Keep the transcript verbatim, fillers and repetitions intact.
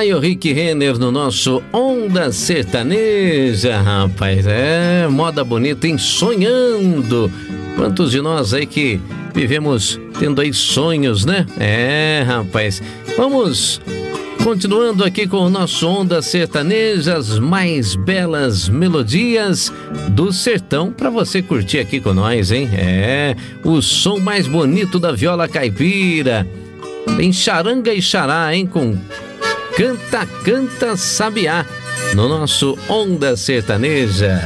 Aí o Rick Renner no nosso Onda Sertaneja, rapaz. É, moda bonita, hein? Sonhando. Quantos de nós aí que vivemos tendo aí sonhos, né? É, rapaz. Vamos continuando aqui com o nosso Onda Sertaneja, as mais belas melodias do sertão pra você curtir aqui com nós, hein? É, o som mais bonito da viola caipira. Tem charanga e xará, hein? Com Canta, Canta Sabiá no nosso Onda Sertaneja.